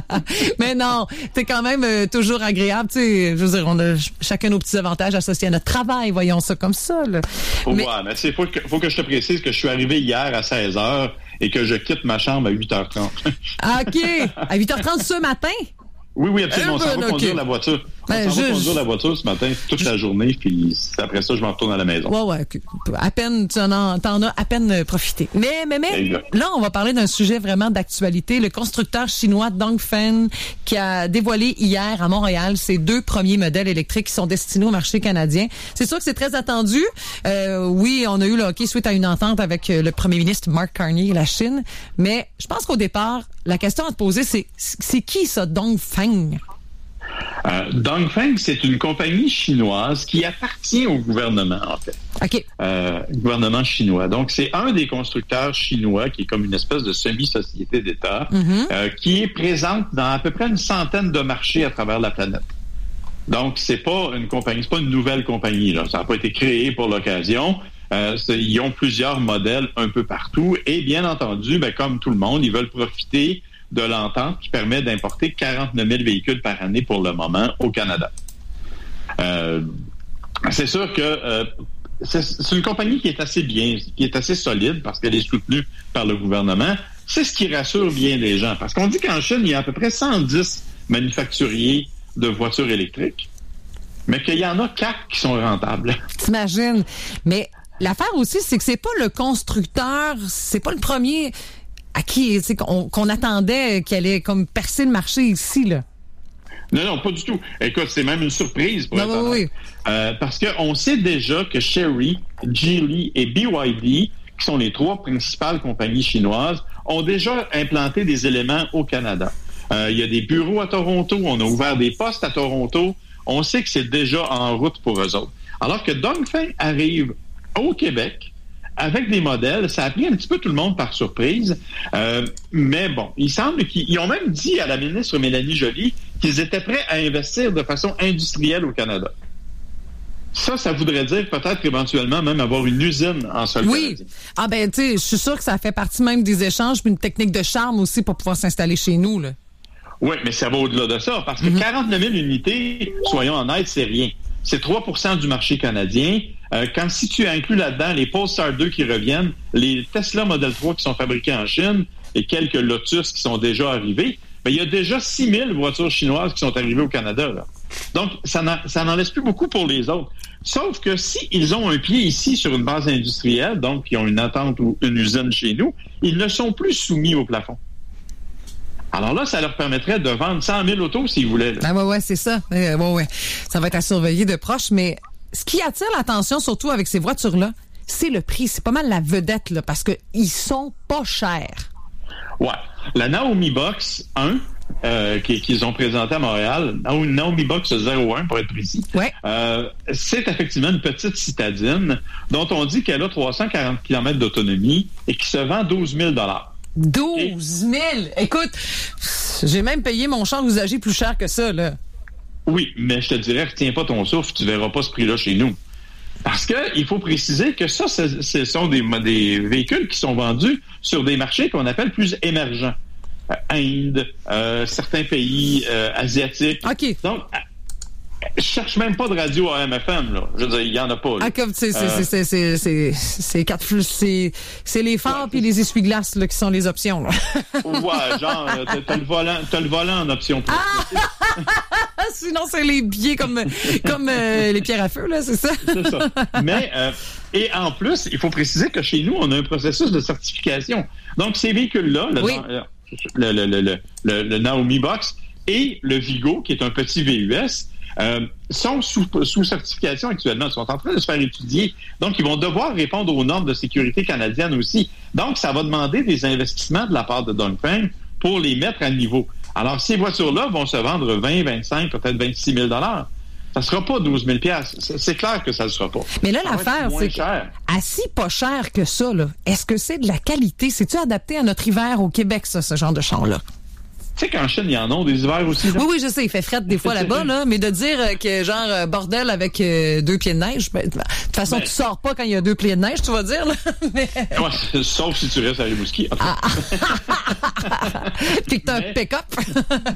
Mais non, t'es quand même toujours agréable. Tu sais, je veux dire, on a chacun nos petits avantages associés à notre travail. Voyons ça comme ça. Là. Ouais, mais faut que je te précise que je suis arrivé hier à 16h et que je quitte ma chambre à 8h30. Ah, OK. À 8h30 ce matin? Oui, absolument. On s'en va conduire la voiture. On s'en va conduire la voiture ce matin toute la journée, puis après ça, je m'en retourne à la maison. Ouais. À peine, t'en as à peine profité. Mais là, on va parler d'un sujet vraiment d'actualité. Le constructeur chinois Dongfeng qui a dévoilé hier à Montréal ses 2 premiers modèles électriques qui sont destinés au marché canadien. C'est sûr que c'est très attendu. Oui, on a eu le hockey suite à une entente avec le premier ministre Mark Carney et la Chine. Mais je pense qu'au départ, la question à te poser, c'est qui ça, Dongfeng? Dongfeng, c'est une compagnie chinoise qui appartient au gouvernement, en fait. OK. Gouvernement chinois. Donc, c'est un des constructeurs chinois qui est comme une espèce de semi-société d'État qui est présente dans à peu près une centaine de marchés à travers la planète. Donc, c'est pas une nouvelle compagnie, là. Ça n'a pas été créé pour l'occasion. Ils ont plusieurs modèles un peu partout. Et bien entendu, comme tout le monde, ils veulent profiter de l'entente qui permet d'importer 49 000 véhicules par année pour le moment au Canada. C'est sûr que c'est une compagnie qui est assez bien, qui est assez solide parce qu'elle est soutenue par le gouvernement. C'est ce qui rassure bien les gens. Parce qu'on dit qu'en Chine, il y a à peu près 110 manufacturiers de voitures électriques, mais qu'il y en a 4 qui sont rentables. T'imagines? Mais l'affaire aussi, c'est que c'est pas le constructeur, c'est pas le premier à qui qu'on attendait qu'il allait comme percer le marché ici, là. Non, pas du tout. Écoute, c'est même une surprise pour être honnête. Parce qu'on sait déjà que Chery, Geely et BYD, qui sont les 3 principales compagnies chinoises, ont déjà implanté des éléments au Canada. Il y a des bureaux à Toronto, on a ouvert des postes à Toronto. On sait que c'est déjà en route pour eux autres. Alors que Dongfeng arrive au Québec avec des modèles, ça a pris un petit peu tout le monde par surprise. Mais bon, il semble qu'ils ont même dit à la ministre Mélanie Joly qu'ils étaient prêts à investir de façon industrielle au Canada. Ça voudrait dire peut-être éventuellement même avoir une usine en sol canadien. Ah ben, tu sais, je suis sûr que ça fait partie même des échanges, puis une technique de charme aussi pour pouvoir s'installer chez nous, là. Oui, mais ça va au-delà de ça, parce que 49 000 unités, soyons honnêtes, c'est rien. C'est 3 % du marché canadien. Si tu inclus là-dedans les Polestar 2 qui reviennent, les Tesla Model 3 qui sont fabriqués en Chine et quelques Lotus qui sont déjà arrivés, il y a déjà 6 000 voitures chinoises qui sont arrivées au Canada, là. Donc, ça n'en laisse plus beaucoup pour les autres. Sauf que s'ils ont un pied ici sur une base industrielle, donc ils ont une attente ou une usine chez nous, ils ne sont plus soumis au plafond. Alors là, ça leur permettrait de vendre 100 000 autos s'ils voulaient. Là. Ah ouais, c'est ça. Ouais. Ça va être à surveiller de proche, mais ce qui attire l'attention, surtout avec ces voitures-là, c'est le prix. C'est pas mal la vedette, là, parce qu'ils sont pas chers. Ouais. La Naomi Box 1, qu'ils ont présenté à Montréal, Naomi Box 01 pour être précis, c'est effectivement une petite citadine dont on dit qu'elle a 340 km d'autonomie et qui se vend 12 000 12 000! Écoute, j'ai même payé mon char usagé plus cher que ça, là. Oui, mais je te dirais, retiens pas ton souffle, tu verras pas ce prix-là chez nous. Parce que il faut préciser que ça, ce sont des véhicules qui sont vendus sur des marchés qu'on appelle plus émergents. Inde, certains pays asiatiques. OK. Donc, je cherche même pas de radio AM/FM, là. Je veux dire, il y en a pas. Là. Ah, comme c'est les phares puis les essuie-glaces là qui sont les options, là. Ouais, genre t'as le volant en option. Sinon c'est les biais comme les pierres à feu, là, c'est ça. C'est ça. Mais et en plus, il faut préciser que chez nous, on a un processus de certification. Donc ces véhicules-là, le Naomi Box et le Vigo, qui est un petit VUS, sont sous certification actuellement. Ils sont en train de se faire étudier. Donc, ils vont devoir répondre aux normes de sécurité canadiennes aussi. Donc, ça va demander des investissements de la part de Dongfeng pour les mettre à niveau. Alors, ces voitures-là vont se vendre 20, 25, peut-être 26 000 $. Ça ne sera pas 12 000 $. C'est clair que ça ne le sera pas. Mais là, l'affaire, c'est si pas cher que ça, là, est-ce que c'est de la qualité? C'est-tu adapté à notre hiver au Québec, ça, ce genre de char-là? Tu sais qu'en Chine, il y en a des hivers aussi, là? Oui, je sais, il fait fret des fois là-bas, là, mais de dire que genre bordel avec 2 pieds de neige, de toute façon, tu sors pas quand il y a 2 pieds de neige, tu vas dire, là. Mais... Ouais, sauf si tu restes à Rimouski. Puis que t'as un pick-up.